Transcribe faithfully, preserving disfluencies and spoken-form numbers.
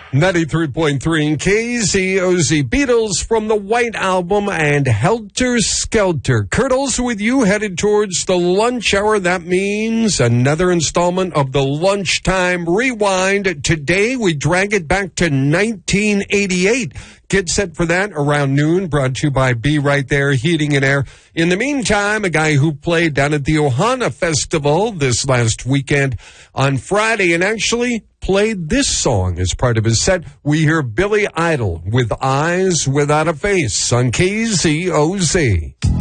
ninety-three point three K Z O Z. Beatles from the White Album and Helter Skelter. Kurtles with you, headed towards the lunch hour. That means another installment of the Lunchtime Rewind. Today we drag it back to nineteen eighty-eight. Get set for that around noon, brought to you by Be Right There Heating and Air. In the meantime, a guy who played down at the Ohana Festival this last weekend on Friday and actually played this song as part of his set. We hear Billy Idol with Eyes Without a Face on K Z O Z.